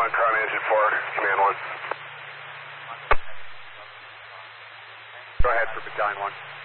1, Crown Engine 4, Command 1. Go ahead for Battalion 1.